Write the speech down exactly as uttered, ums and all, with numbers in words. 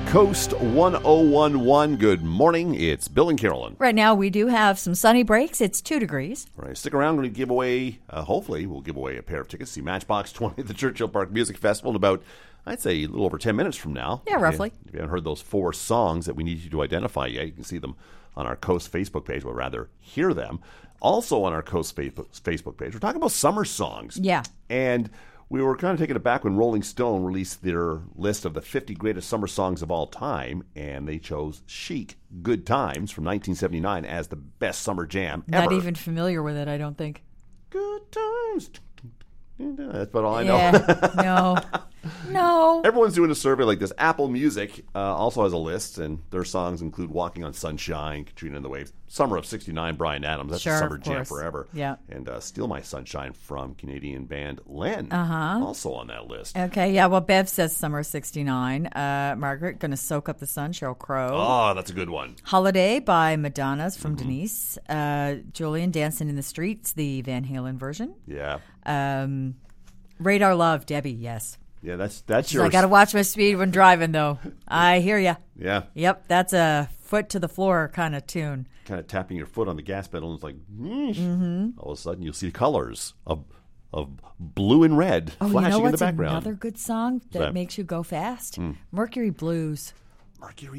Coast one oh one point one. Good morning. It's Bill and Carolyn. Right now, we do have some sunny breaks. It's two degrees. All right, stick around. We're going to give away, uh, hopefully, we'll give away a pair of tickets to see Matchbox twenty at the Churchill Park Music Festival in about, I'd say, a little over ten minutes from now. Yeah, roughly. If you, if you haven't heard those four songs that we need you to identify yet, you can see them on our Coast Facebook page, or rather, hear them. Also on our Coast Facebook page, we're talking about summer songs. Yeah. And we were kind of taken aback when Rolling Stone released their list of the fifty greatest summer songs of all time, and they chose Chic, Good Times, from nineteen seventy-nine as the best summer jam ever. Not even familiar with it, I don't think. Good Times. That's about all I know. Yeah, no. No. Everyone's doing a survey like this. Apple Music uh, also has a list, and their songs include Walking on Sunshine, Katrina and the Waves, Summer of sixty-nine, Bryan Adams. That's Sure, a summer of jam course. forever. Yeah. And uh, Steal My Sunshine from Canadian band Len. Uh-huh. Also on that list. Okay, yeah, well, Bev says Summer sixty-nine. Uh, Margaret, Gonna Soak Up the Sun, Sheryl Crow. Oh, that's a good one. Holiday by Madonna's from Mm-hmm. Denise. Uh, Julian, Dancing in the Streets, the Van Halen version. Yeah. Um, Radar Love, Debbie, yes. Yeah, that's that's She's your. like, I got to watch my speed when driving, though. I hear ya. Yeah. Yep, that's a foot to the floor kind of tune. Kind of tapping your foot on the gas pedal, and it's like, mm. all of a sudden you'll see colors of of blue and red Oh, flashing you know in the what's background. another good song that that? makes you go fast? Mercury Blues. Mercury